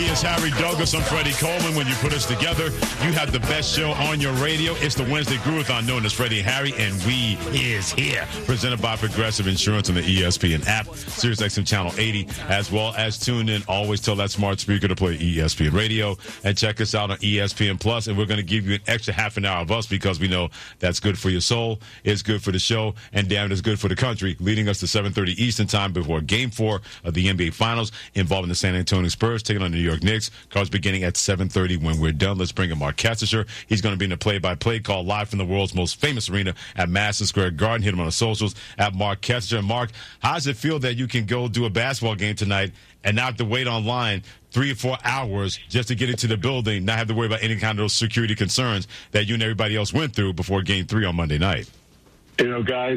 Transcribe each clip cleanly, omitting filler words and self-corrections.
It's Harry Douglas. I'm Freddie Coleman. When you put us together, you have the best show on your radio. It's the Wednesday Groove-a-thon known as Freddie and Harry, and we is here. Presented by Progressive Insurance on the ESPN app, SiriusXM Channel 80, as well as tune in. Always tell that smart speaker to play ESPN Radio, and check us out on ESPN Plus. And we're going to give you an extra half an hour of us because we know that's good for your soul, it's good for the show, and damn it, it's good for the country. Leading us to 7:30 Eastern Time before Game 4 of the NBA Finals involving the San Antonio Spurs taking on the New York Knicks. Cards beginning at 7:30 when we're done. Let's bring in Mark Katzischer. He's going to be in the play-by-play call live from the world's most famous arena at Madison Square Garden. Hit him on the socials at Mark Katzischer. Mark, how does it feel that you can go do a basketball game tonight and not have to wait online 3 or 4 hours just to get into the building, not have to worry about any kind of those security concerns that you and everybody else went through before Game 3 on Monday night? You know, guys,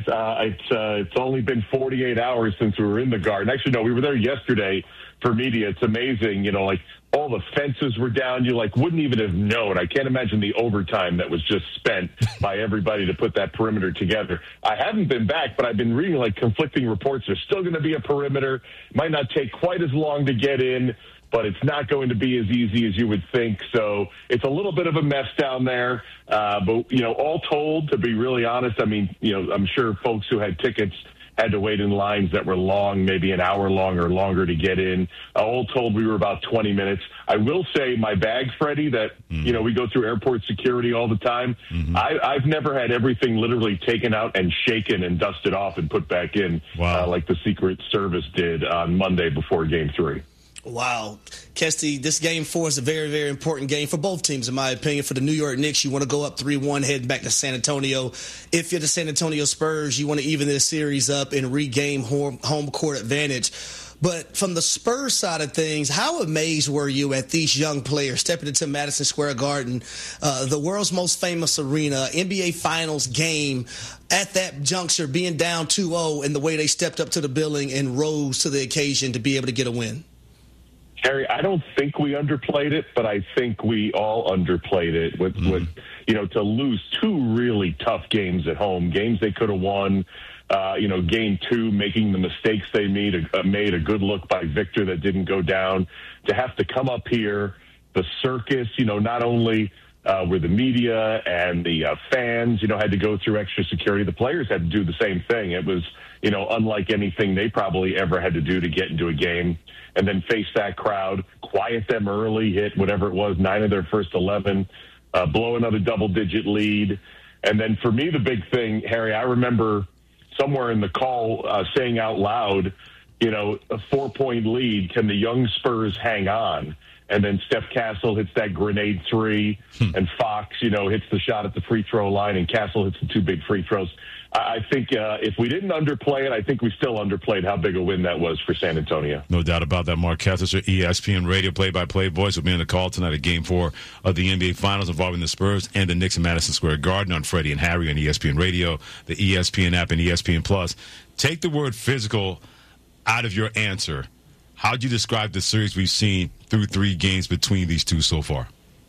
it's only been 48 hours since we were in the Garden. Actually, no, we were there yesterday for media. It's amazing, you know, like all the fences were down. You wouldn't even have known. I can't imagine the overtime that was just spent by everybody to put that perimeter together. I haven't been back, but I've been reading conflicting reports. There's still going to be a perimeter. Might not take quite as long to get in, but it's not going to be as easy as you would think. So it's a little bit of a mess down there. But, you know, all told, to be really honest, I mean, you know, I'm sure folks who had tickets had to wait in lines that were long, maybe an hour long or longer to get in. All told, we were about 20 minutes. I will say my bag, Freddie, that, you know, we go through airport security all the time. I've never had everything literally taken out and shaken and dusted off and put back in like the Secret Service did on Monday before Game 3. Wow. Kesty, this Game 4 is a very, very important game for both teams, in my opinion. For the New York Knicks, you want to go up 3-1 heading back to San Antonio. If you're the San Antonio Spurs, you want to even this series up and regain home court advantage. But from the Spurs side of things, how amazed were you at these young players stepping into Madison Square Garden, the world's most famous arena, NBA Finals game, at that juncture, being down 2-0, and the way they stepped up to the building and rose to the occasion to be able to get a win? Harry, I don't think we underplayed it, but I think we all underplayed it with you know, to lose two really tough games at home, games they could have won. You know, Game 2, making the mistakes they made a good look by Victor that didn't go down. To have to come up here, the circus, you know, not only were the media and the fans, you know, had to go through extra security, the players had to do the same thing. It was, you know, unlike anything they probably ever had to do to get into a game. And then face that crowd, quiet them early, hit whatever it was, 9 of their first 11, blow another double-digit lead. And then for me, the big thing, Harry, I remember somewhere in the call saying out loud, you know, a 4-point lead, can the young Spurs hang on? And then Steph Castle hits that grenade 3, and Fox, you know, hits the shot at the free throw line, and Castle hits the 2 big free throws. I think if we didn't underplay it, I think we still underplayed how big a win that was for San Antonio. No doubt about that. Mark Katzischer, ESPN Radio play-by-play voice, will be on the call tonight at Game 4 of the NBA Finals involving the Spurs and the Knicks in Madison Square Garden on Freddie and Harry on ESPN Radio, the ESPN app, and ESPN Plus. Take the word physical out of your answer. How'd you describe the series we've seen through 3 games between these two so far?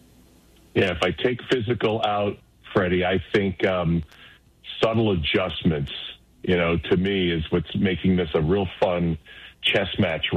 Yeah, if I take physical out, Freddie, I think subtle adjustments, you know, to me is what's making this a real fun chess match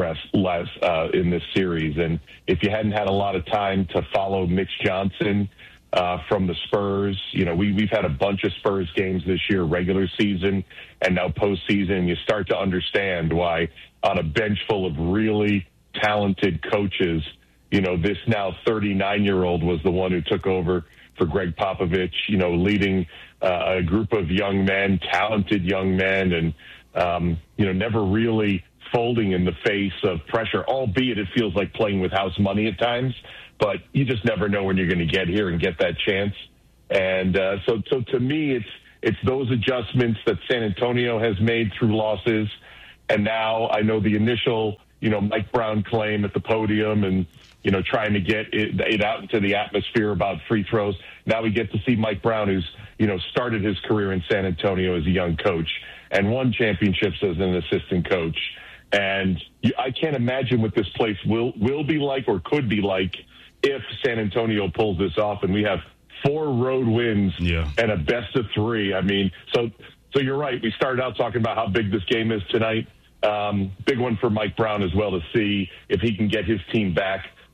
in this series. And if you hadn't had a lot of time to follow Mitch Johnson from the Spurs, you know, we've had a bunch of Spurs games this year, regular season and now postseason. You start to understand why on a bench full of really talented coaches, you know, this now 39-year-old was the one who took over for Greg Popovich, you know, leading a group of young men, talented young men, and, you know, never really folding in the face of pressure, albeit it feels like playing with house money at times. But you just never know when you're going to get here and get that chance. And so to me, it's those adjustments that San Antonio has made through losses. And now I know the initial, you know, Mike Brown claim at the podium and, you know, trying to get it out into the atmosphere about free throws. Now we get to see Mike Brown, who's, you know, started his career in San Antonio as a young coach and won championships as an assistant coach. And I can't imagine what this place will be like or could be like if San Antonio pulls this off and we have 4 road wins and a best of 3. I mean, so you're right. We started out talking about how big this game is tonight. Big one for Mike Brown as well to see if he can get his team back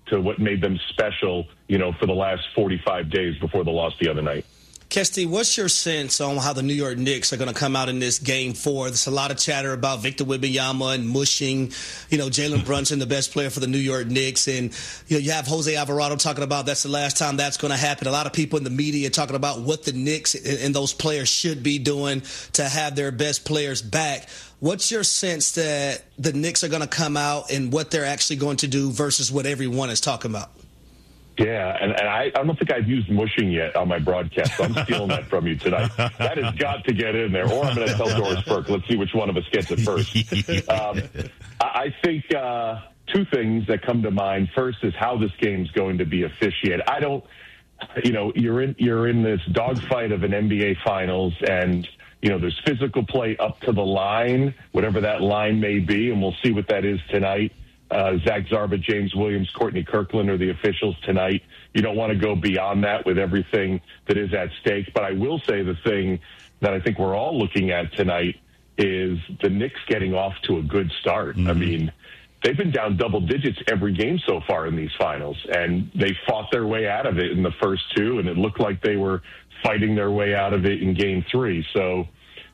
to what made them special, for the last 45 days before the loss the other night. Kesty, what's your sense on how the New York Knicks are going to come out in this Game 4? There's a lot of chatter about Victor Wembanyama and mushing, Jalen Brunson, the best player for the New York Knicks. And, you have Jose Alvarado talking about that's the last time that's going to happen. A lot of people in the media talking about what the Knicks and those players should be doing to have their best players back. What's your sense that the Knicks are going to come out and what they're actually going to do versus what everyone is talking about? Yeah, and I don't think I've used mushing yet on my broadcast, so I'm stealing that from you tonight. That has got to get in there, or I'm going to tell Doris Burke. Let's see which one of us gets it first. I think two things that come to mind. First is how this game's going to be officiated. You're in this dogfight of an NBA Finals, and there's physical play up to the line, whatever that line may be, and we'll see what that is tonight. Zach Zarba, James Williams, Courtney Kirkland are the officials tonight. You don't want to go beyond that with everything that is at stake. But I will say the thing that I think we're all looking at tonight is the Knicks getting off to a good start. Mm-hmm. I mean, they've been down double digits every game so far in these finals, and they fought their way out of it in the first two, and it looked like they were fighting their way out of it in Game 3. So,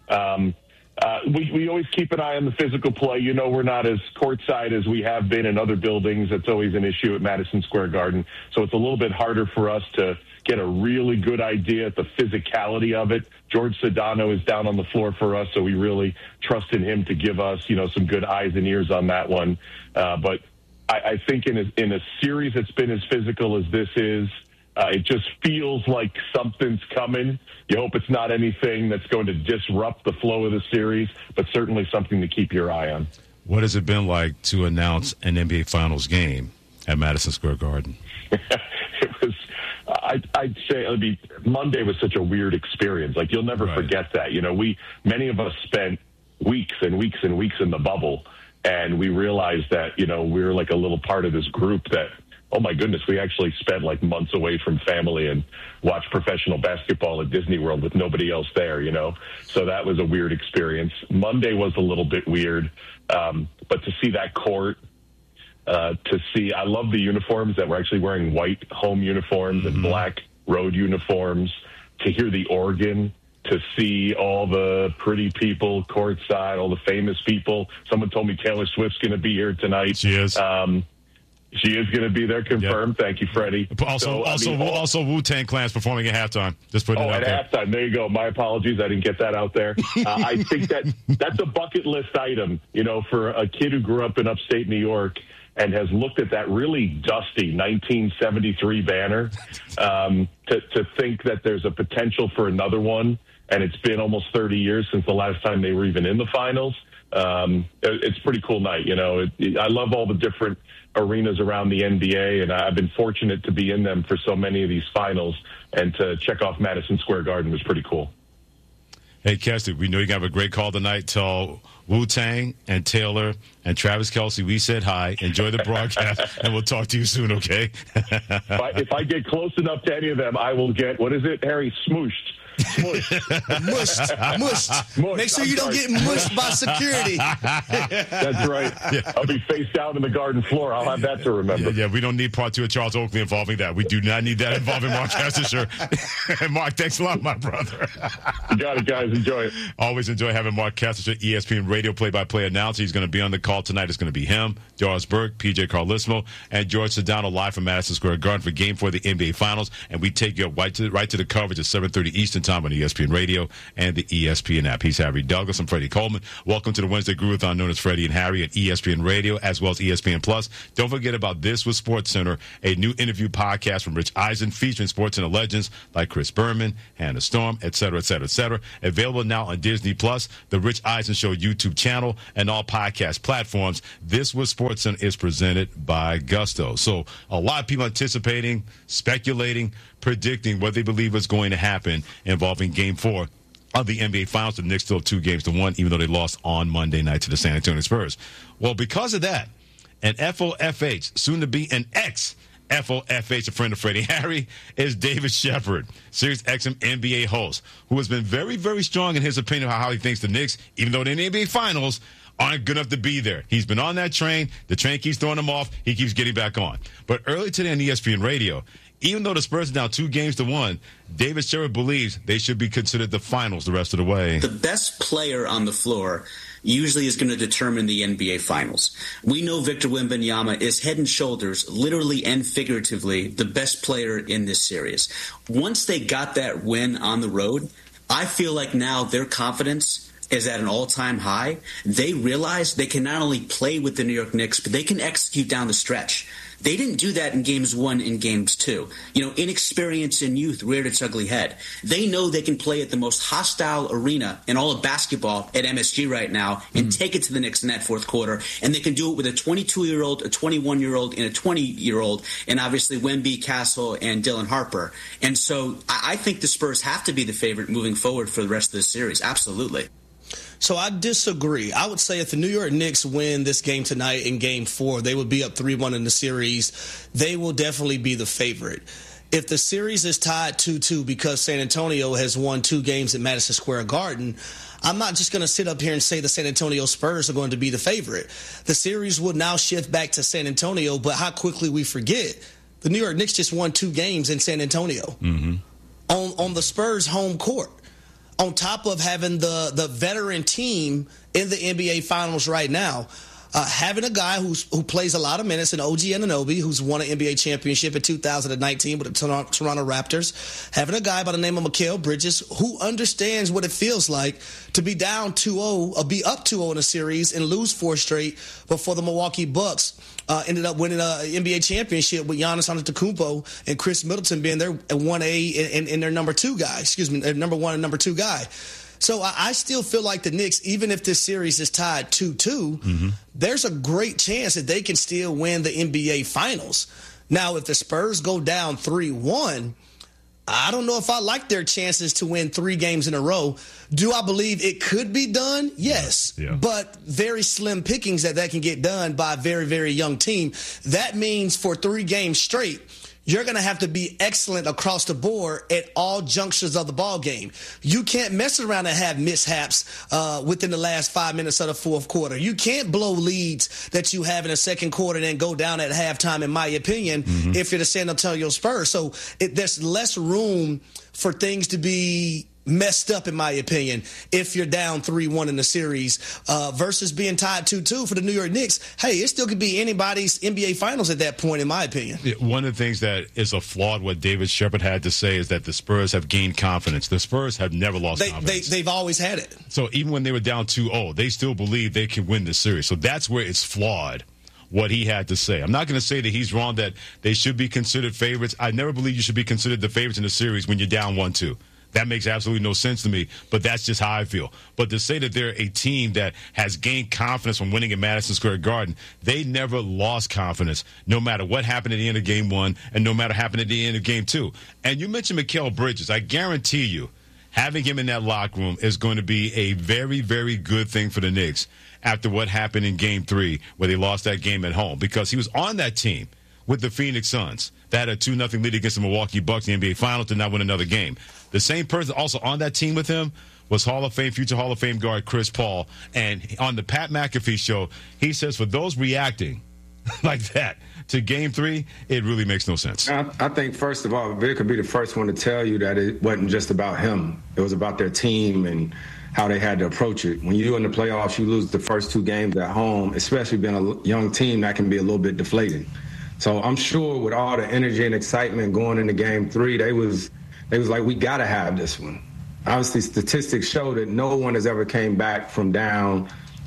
we always keep an eye on the physical play. We're not as courtside as we have been in other buildings. That's always an issue at Madison Square Garden. So it's a little bit harder for us to get a really good idea at the physicality of it. George Sedano is down on the floor for us, so we really trust in him to give us, some good eyes and ears on that one. But I think in a series that's been as physical as this is, it just feels like something's coming. You hope it's not anything that's going to disrupt the flow of the series, but certainly something to keep your eye on. What has it been like to announce an NBA Finals game at Madison Square Garden? It was, I'd say, Monday was such a weird experience. Like, you'll never forget that. Many of us spent weeks and weeks and weeks in the bubble, and we realized that, we were like a little part of this group that, oh my goodness, we actually spent like months away from family and watched professional basketball at Disney World with nobody else there, So that was a weird experience. Monday was a little bit weird, but to see that court, I love the uniforms that were actually wearing white home uniforms and black road uniforms, to hear the organ, to see all the pretty people courtside, all the famous people. Someone told me Taylor Swift's going to be here tonight. She is. She is going to be there, confirmed. Yep. Thank you, Freddie. Also, Wu-Tang Clan's performing at halftime. Just putting it out there. At halftime. There you go. My apologies. I didn't get that out there. I think that's a bucket list item, for a kid who grew up in upstate New York and has looked at that really dusty 1973 banner, to think that there's a potential for another one, and it's been almost 30 years since the last time they were even in the finals. It's a pretty cool night. I love all the different arenas around the NBA, and I've been fortunate to be in them for so many of these finals, and to check off Madison Square Garden was pretty cool. Hey, Kesty, we know you're going to have a great call tonight. Tell Wu-Tang and Taylor and Travis Kelce we said hi. Enjoy the broadcast, and we'll talk to you soon, okay? If I get close enough to any of them, I will get, what is it, Harry? Smooshed. Mushed. Make sure you don't get mushed by security. That's right. Yeah. I'll be face down in the garden floor. I'll have that to remember. Yeah, we don't need part 2 of Charles Oakley involving that. We do not need that involving Mark Castor. And Mark, thanks a lot, my brother. You got it, guys. Enjoy it. Always enjoy having Mark Castor, ESPN radio play-by-play announcer. He's going to be on the call tonight. It's going to be him, Doris Burke, PJ Carlismo, and George Sedano live from Madison Square Garden for Game 4 of the NBA Finals. And we take you right to the coverage at 7:30 Eastern Time on ESPN Radio and the ESPN app. He's Harry Douglas. I'm Freddie Coleman. Welcome to the Wednesday Groove-a-thon, known as Freddie and Harry at ESPN Radio, as well as ESPN Plus. Don't forget about This with Sports Center, a new interview podcast from Rich Eisen featuring sports center legends like Chris Berman, Hannah Storm, et cetera, et cetera, et cetera. Available now on Disney Plus, the Rich Eisen Show YouTube channel, and all podcast platforms. This with Sports Center is presented by Gusto. So a lot of people anticipating, speculating, predicting what they believe is going to happen involving Game 4 of the NBA Finals. The Knicks still 2-1, even though they lost on Monday night to the San Antonio Spurs. Well, because of that, an FOFH, soon to be an ex-FOFH, a friend of Freddie Harry, is David Shepard, Sirius XM NBA host, who has been very, very strong in his opinion of how he thinks the Knicks, even though they're in the NBA Finals, aren't good enough to be there. He's been on that train. The train keeps throwing him off. He keeps getting back on. But early today on ESPN Radio, even though the Spurs are now 2-1, David Sherwood believes they should be considered the finals the rest of the way. The best player on the floor usually is going to determine the NBA Finals. We know Victor Wembanyama is head and shoulders, literally and figuratively, the best player in this series. Once they got that win on the road, I feel like now their confidence is at an all-time high. They realize they can not only play with the New York Knicks, but they can execute down the stretch. They didn't do that in games 1 and games 2. Inexperience and youth reared its ugly head. They know they can play at the most hostile arena in all of basketball at MSG right now and take it to the Knicks in that fourth quarter. And they can do it with a 22-year-old, a 21-year-old, and a 20-year-old, and obviously Wemby, Castle, and Dylan Harper. And so I think the Spurs have to be the favorite moving forward for the rest of the series. Absolutely. So I disagree. I would say if the New York Knicks win this game tonight in Game 4, they would be up 3-1 in the series. They will definitely be the favorite. If the series is tied 2-2 because San Antonio has won 2 games at Madison Square Garden, I'm not just going to sit up here and say the San Antonio Spurs are going to be the favorite. The series would now shift back to San Antonio, but how quickly we forget, the New York Knicks just won 2 games in San Antonio on the Spurs' home court. On top of having the veteran team in the NBA Finals right now, having a guy who plays a lot of minutes in OG Anunoby, who's won an NBA championship in 2019 with the Toronto Raptors, having a guy by the name of Mikal Bridges who understands what it feels like to be down 2-0, or be up 2-0 in a series and lose 4 straight before the Milwaukee Bucks ended up winning an NBA championship with Giannis Antetokounmpo and Chris Middleton being their 1A and their number 2 guy. Their number 1 and number 2 guy. So I still feel like the Knicks, even if this series is tied 2-2, there's a great chance that they can still win the NBA Finals. Now, if the Spurs go down 3-1, I don't know if I like their chances to win 3 games in a row. Do I believe it could be done? Yes. Yeah. But very slim pickings that can get done by a very, very young team. That means for 3 games straight, you're going to have to be excellent across the board at all junctures of the ball game. You can't mess around and have mishaps within the last 5 minutes of the fourth quarter. You can't blow leads that you have in the second quarter and then go down at halftime, in my opinion, if you're the San Antonio Spurs. So there's less room for things to be messed up, in my opinion, if you're down 3-1 in the series versus being tied 2-2 for the New York Knicks. Hey, it still could be anybody's NBA Finals at that point, in my opinion. One of the things that is a flawed, what David Shepard had to say, is that the Spurs have gained confidence. The Spurs have never lost confidence. They've always had it. So even when they were down 2-0, they still believe they can win the series. So that's where it's flawed, what he had to say. I'm not going to say that he's wrong, that they should be considered favorites. I never believe you should be considered the favorites in the series when you're down 1-2. That makes absolutely no sense to me, but that's just how I feel. But to say that they're a team that has gained confidence from winning at Madison Square Garden, they never lost confidence, no matter what happened at the end of Game 1 and no matter what happened at the end of Game 2. And you mentioned Mikal Bridges. I guarantee you, having him in that locker room is going to be a very, very good thing for the Knicks after what happened in Game 3, where they lost that game at home, because he was on that team with the Phoenix Suns that had a 2-0 lead against the Milwaukee Bucks in the NBA Finals, did not win another game. The same person also on that team with him was future Hall of Fame guard Chris Paul. And on the Pat McAfee show, he says for those reacting like that to Game 3, it really makes no sense. I think, first of all, Vic could be the first one to tell you that it wasn't just about him. It was about their team and how they had to approach it. When you're in the playoffs, you lose the first 2 games at home, especially being a young team, that can be a little bit deflating. So I'm sure with all the energy and excitement going into Game 3, they was like, we got to have this one. Obviously, statistics show that no one has ever came back from down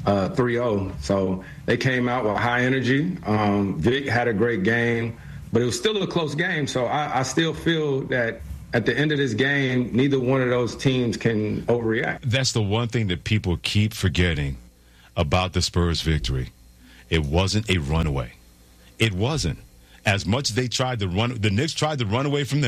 3-0. So they came out with high energy. Vic had a great game, but it was still a close game. So I still feel that at the end of this game, neither one of those teams can overreact. That's the one thing that people keep forgetting about the Spurs victory. It wasn't a runaway. It wasn't. As much as they tried to run, the Knicks tried to run away from them.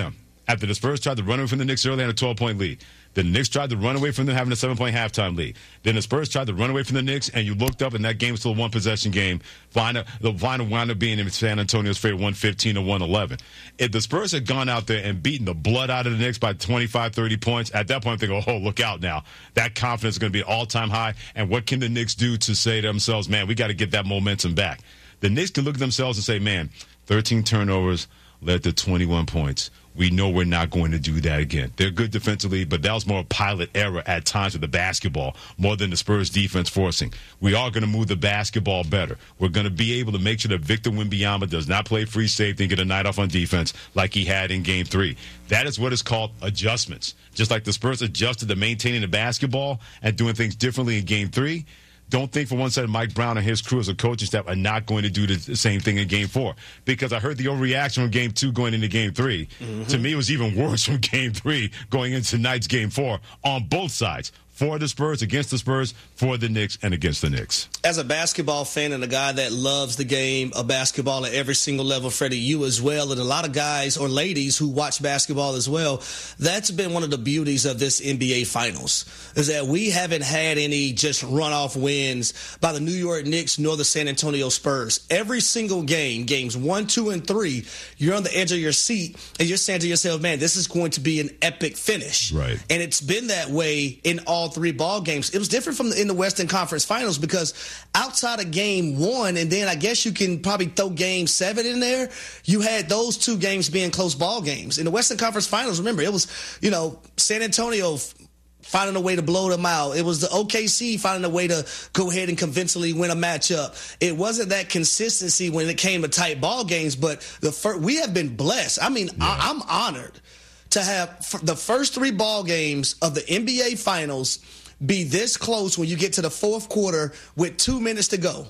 After the Spurs tried to run away from the Knicks early, had a 12-point lead. Then the Knicks tried to run away from them having a 7-point halftime lead. Then the Spurs tried to run away from the Knicks, and you looked up, and that game was still a one-possession game. The final wound up being in San Antonio's favor, 115-111. If the Spurs had gone out there and beaten the blood out of the Knicks by 25, 30 points, at that point they go, oh, look out now. That confidence is going to be an all-time high, and what can the Knicks do to say to themselves, man, we got to get that momentum back? The Knicks can look at themselves and say, man, 13 turnovers led to 21 points. We know we're not going to do that again. They're good defensively, but that was more a pilot error at times with the basketball, more than the Spurs defense forcing. We are going to move the basketball better. We're going to be able to make sure that Victor Wembanyama does not play free safety and get a night off on defense like he had in Game 3. That is what is called adjustments. Just like the Spurs adjusted to maintaining the basketball and doing things differently in Game 3, don't think for one second Mike Brown and his crew as a coaching staff are not going to do the same thing in Game 4. Because I heard the overreaction from Game 2 going into Game 3. Mm-hmm. To me, it was even worse from Game 3 going into tonight's Game 4 on both sides. For the Spurs, against the Spurs, for the Knicks, and against the Knicks. As a basketball fan and a guy that loves the game of basketball at every single level, Freddie, you as well, and a lot of guys or ladies who watch basketball as well, that's been one of the beauties of this NBA Finals, is that we haven't had any just runoff wins by the New York Knicks nor the San Antonio Spurs. Every single game, games 1, 2, and 3, you're on the edge of your seat, and you're saying to yourself, man, this is going to be an epic finish. Right. And it's been that way in all 3 ball games. It was different from in the Western Conference Finals because outside of Game 1, and then I guess you can probably throw Game 7 in there, you had those 2 games being close ball games. In the Western Conference Finals, remember, it was, San Antonio finding a way to blow them out. It was the OKC finding a way to go ahead and convincingly win a matchup. It wasn't that consistency when it came to tight ball games, but we have been blessed. I mean, yeah. I'm honored to have the first 3 ball games of the NBA Finals be this close when you get to the fourth quarter with 2 minutes to go.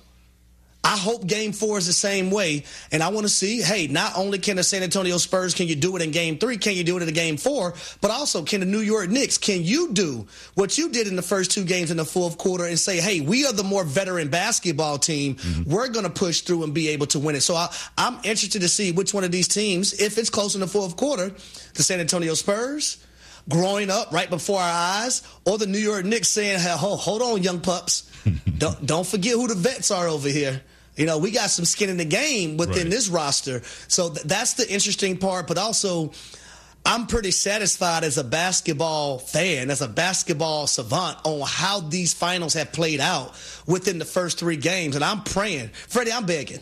I hope Game 4 is the same way, and I want to see, hey, not only can the San Antonio Spurs, can you do it in Game 3, can you do it in Game 4, but also can the New York Knicks, can you do what you did in the first 2 games in the fourth quarter and say, hey, we are the more veteran basketball team. Mm-hmm. We're going to push through and be able to win it. So I'm interested to see which one of these teams, if it's close in the fourth quarter, the San Antonio Spurs growing up right before our eyes, or the New York Knicks saying, hey, hold on, young pups. Don't forget who the vets are over here. We got some skin in the game within this roster. So that's the interesting part. But also, I'm pretty satisfied as a basketball fan, as a basketball savant, on how these finals have played out within the first 3 games. And I'm praying. Freddie, I'm begging.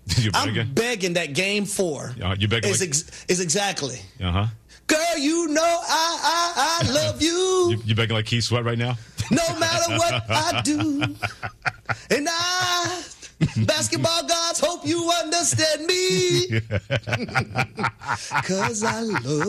I'm begging that Game 4 you begging is exactly. Uh-huh. Girl, I love you. You begging like Keith Sweat right now? No matter what I do. And basketball gods, hope you understand me. 'Cause I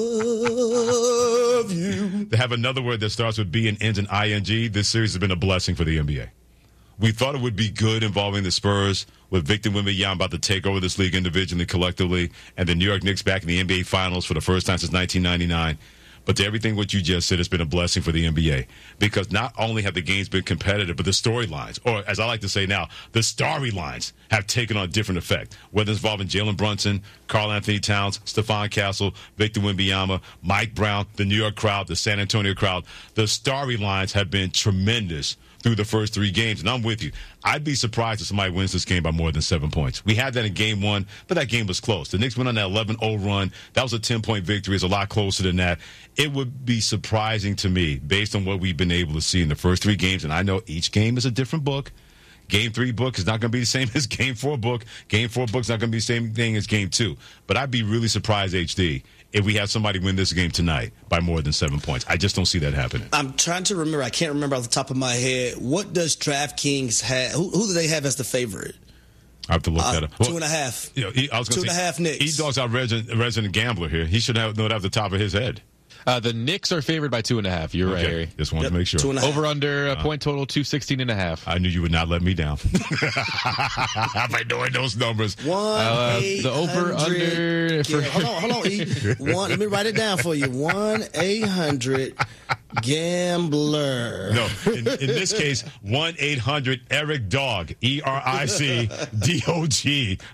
love you. To have another word that starts with B and ends in ing, this series has been a blessing for the NBA. We thought it would be good involving the Spurs with Victor Wembanyama about to take over this league individually, collectively, and the New York Knicks back in the NBA Finals for the first time since 1999. But to everything what you just said, it's been a blessing for the NBA because not only have the games been competitive, but the storylines, or as I like to say now, the starry lines have taken on a different effect, whether it's involving Jalen Brunson, Karl Anthony Towns, Stephon Castle, Victor Wembanyama, Mike Brown, the New York crowd, the San Antonio crowd. The starry lines have been tremendous through the first 3 games, and I'm with you. I'd be surprised if somebody wins this game by more than 7 points. We had that in Game 1, but that game was close. The Knicks went on that 11-0 run. That was a 10-point victory. It's a lot closer than that. It would be surprising to me, based on what we've been able to see in the first 3 games, and I know each game is a different book. Game 3 book is not going to be the same as Game 4 book. Game 4 book is not going to be the same thing as Game 2. But I'd be really surprised, HD, if we have somebody win this game tonight by more than 7 points. I just don't see that happening. I'm trying to remember. I can't remember off the top of my head. What does DraftKings have? Who do they have as the favorite? I have to look that up. Well, 2.5. I was going to say 2.5 Knicks. E-Dog's our resident gambler here. He should know that off the top of his head. The Knicks are favored by 2.5. You're right, Harry. Just wanted to make sure. Over under point total 216.5. I knew you would not let me down by knowing those numbers. The over under. Hold on, E. Let me write it down for you. 1-800-GAMBLER. No, in this case, 1-800-ERIC-DOG. ERICDOG